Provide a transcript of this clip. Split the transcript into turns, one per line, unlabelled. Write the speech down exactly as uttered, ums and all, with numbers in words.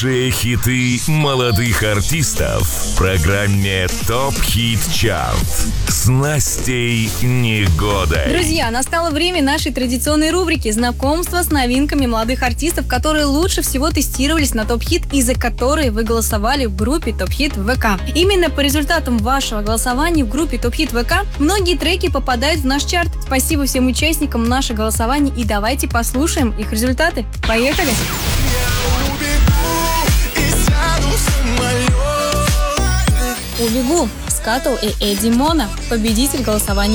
Лучшие хиты молодых артистов в программе ТОП Хит Чарт с Настей Негодой.
Друзья, настало время нашей традиционной рубрики «Знакомство с новинками молодых артистов», которые лучше всего тестировались на ТОП Хит и за которые вы голосовали в группе ТОП Хит ВК. Именно по результатам вашего голосования в группе ТОП Хит ВК многие треки попадают в наш чарт. Спасибо всем участникам нашего голосования и давайте послушаем их результаты. Поехали! «Убегу» Скатл и Эдди Мона, победитель голосования.